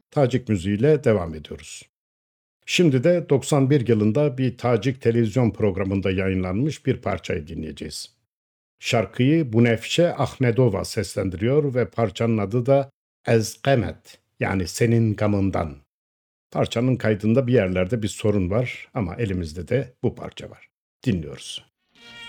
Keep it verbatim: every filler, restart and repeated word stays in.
Tacik müziğiyle devam ediyoruz. Şimdi de doksan bir yılında bir Tacik televizyon programında yayınlanmış bir parçayı dinleyeceğiz. Şarkıyı Bunefşe Ahmedova seslendiriyor ve parçanın adı da Ez Kemet, yani senin gamından. Parçanın kaydında bir yerlerde bir sorun var ama elimizde de bu parça var. Dinliyoruz.